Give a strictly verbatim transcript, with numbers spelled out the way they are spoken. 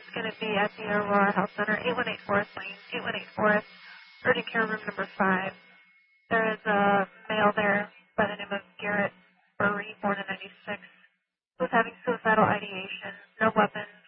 going to be at the Aurora Health Center, eight one eight Forest Lane, eight one eight Forest, urgent care room number five. There is a male there by the name of Garrett Burry, born in ninety-six, who's having suicidal ideation, no weapons,